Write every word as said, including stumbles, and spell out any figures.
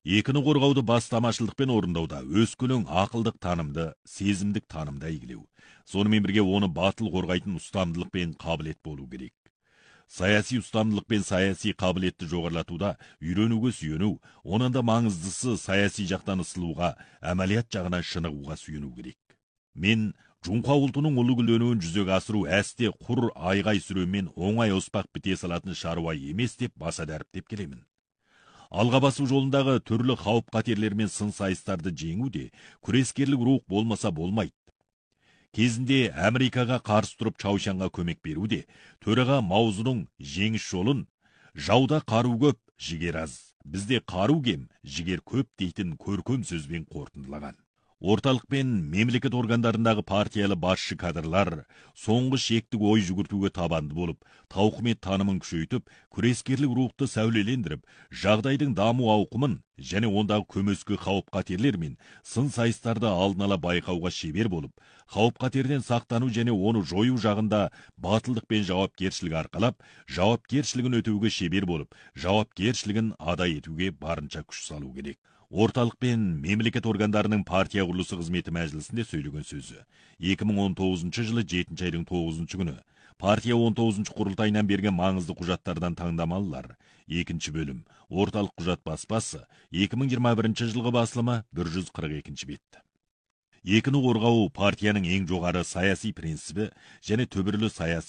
Екіні қорғауды бастамашылдықпен орындауда өскелең ақылдық танымды, сезімдік танымда игілеу. Сонымен бірге оны батыл қорғайтын ұстамдылық пен қабілет болу керек. Саяси ұстамдылық пен саяси қабілетті жоғарлатуда үйренуге сүйену, онан да маңыздысы саяси жақтан ысылуға, әмәлият жағынан шынығуға сүйену керек. Мен Жұңқа ұлтының ұлы гүлденуін жүзеге асыру әсте құр айғай сүремен оңай оспақ біте салатын шаруа емес деп баса дәріптеп келемін. Алға басу жолындағы түрлі қауіп қатерлер мен сын сайыстарды жеңу де күрескерлік рух болмаса болмайды. Кезінде Америкаға қарсы тұрып Чаушанға көмек беру де төраға Маузының жеңіс жолын жауда қару көп, жігер аз, бізде қару кем, жігер көп дейтін көркем сөзбен қорытындылаған. Орталық пен мемлекет органдарындағы партиялы басшы кадрлар соңғы шектік ой жүгіртуге табанды болып, тауқымет танымын күшейтіп, күрескерлік рухты сәулелендіріп, жағдайдың даму ауқымын және ондағы көмескі қауіп қатерлер мен сын сайыстарды алдын ала байқауға шебер болып, қауіп қатерден сақтану және оны жою жағында батылдық пен жауапкершілік арқалап, жауапкершілігін өтеуге шебер болып, жауапкершілігін адай етуге барынша күш салу керек. Орталық пен мемлекет органдарының партия құрылысы қызметі мәжілісінде сөйлеген сөзі. екі мың он тоғызыншы жылы жетінші айдың тоғызыншы күні партия он тоғызыншы құрылтайынан берген маңызды құжаттардан таңдамалылар. Екінші бөлім. Орталық құжат баспасы. екі мың жиырма бірінші жылғы басылымы бір жүз қырық екінші бет. Екіні қорғау партияның ең жоғары саяси принципі және төбірлі саяси